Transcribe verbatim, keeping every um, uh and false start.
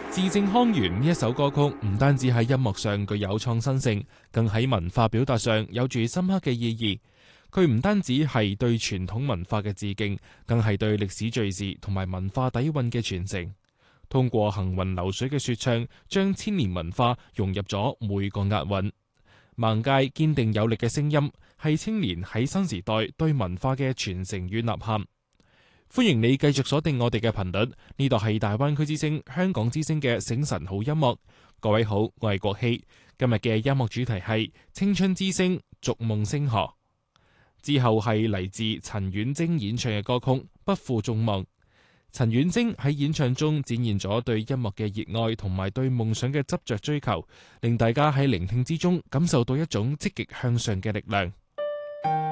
字正腔圓呢一首歌曲唔單止喺音樂上具有創新性，更喺文化表達上有住深刻嘅意義。佢唔單止係對傳統文化嘅致敬，更係對歷史敘事同埋文化底蘊嘅傳承。通過行雲流水嘅說唱，將千年文化融入咗每個押韻。盲界堅定有力嘅聲音，係青年喺新時代對文化嘅傳承與吶喊。歡迎你繼續鎖定我哋嘅頻率，呢度係大灣區之聲、香港之聲嘅醒晨好音樂。各位好，我係國希。今日嘅音樂主題係青春之聲，逐夢星河。之後係嚟自陳婉貞演唱嘅歌曲《不負眾望》。陳婉貞喺演唱中展現咗對音樂嘅熱愛同埋對夢想嘅執着追求，令大家喺聆聽之中感受到一種積極向上嘅力量。